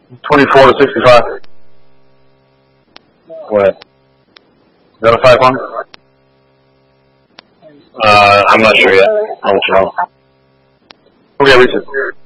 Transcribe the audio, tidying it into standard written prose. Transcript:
24 to 65. Go ahead. Is that a 500? I'm not sure yet. I'll let you know. Okay, reach it.